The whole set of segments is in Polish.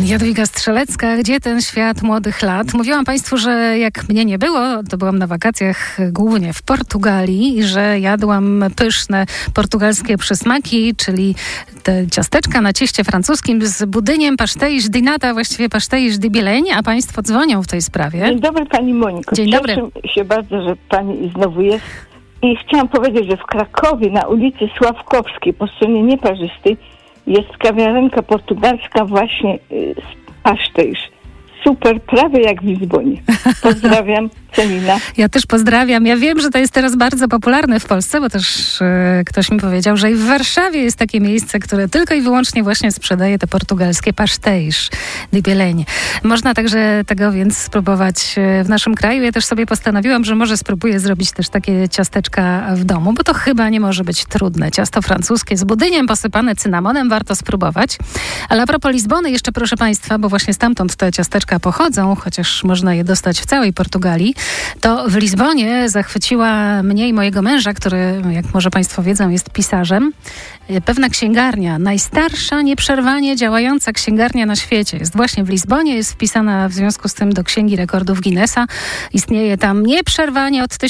Jadwiga Strzelecka, Gdzie ten świat młodych lat? Mówiłam Państwu, że jak mnie nie było, to byłam na wakacjach głównie w Portugalii i że jadłam pyszne portugalskie przysmaki, czyli te ciasteczka na cieście francuskim z budyniem pastéis de nata, właściwie pastéis de Belém, a Państwo dzwonią w tej sprawie. Dzień dobry Pani Moniko. Dzień dobry. Cieszę się bardzo, że Pani znowu jest. I chciałam powiedzieć, że w Krakowie na ulicy Sławkowskiej po stronie Nieparzystej jest kawiarenka portugalska właśnie z pasztejsz. Super, prawie jak w Lizbonie. Pozdrawiam, Celina. Ja też pozdrawiam. Ja wiem, że to jest teraz bardzo popularne w Polsce, bo też ktoś mi powiedział, że i w Warszawie jest takie miejsce, które tylko i wyłącznie właśnie sprzedaje te portugalskie pastéis de Belém. Można także tego więc spróbować w naszym kraju. Ja też sobie postanowiłam, że może spróbuję zrobić też takie ciasteczka w domu, bo to chyba nie może być trudne. Ciasto francuskie z budyniem posypane cynamonem, warto spróbować. Ale a propos Lizbony, jeszcze proszę Państwa, bo właśnie stamtąd te ciasteczka pochodzą, chociaż można je dostać w całej Portugalii, to w Lizbonie zachwyciła mnie i mojego męża, który, jak może Państwo wiedzą, jest pisarzem, pewna księgarnia, najstarsza nieprzerwanie działająca księgarnia na świecie. Jest właśnie w Lizbonie, jest wpisana w związku z tym do Księgi Rekordów Guinnessa. Istnieje tam nieprzerwanie od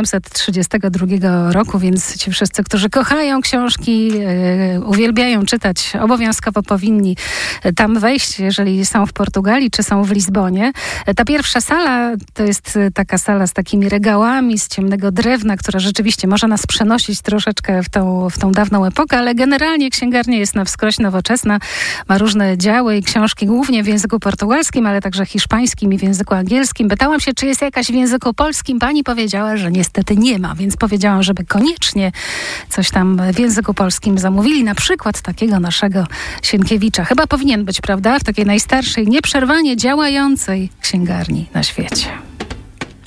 1732 roku, więc ci wszyscy, którzy kochają książki, uwielbiają czytać, obowiązkowo powinni tam wejść, jeżeli są w Portugalii czy są w Lizbonie. Ta pierwsza sala to jest taka sala z takimi regałami z ciemnego drewna, która rzeczywiście może nas przenosić troszeczkę w tą dawną epokę, ale generalnie księgarnia jest na wskroś nowoczesna, ma różne działy i książki, głównie w języku portugalskim, ale także hiszpańskim i w języku angielskim. Pytałam się, czy jest jakaś w języku polskim. Pani powiedziała, że niestety nie ma, więc powiedziałam, żeby koniecznie coś tam w języku polskim zamówili, na przykład takiego naszego Sienkiewicza. Chyba powinien być, prawda? W takiej najstarszej, nieprzerwanie działającej księgarni na świecie.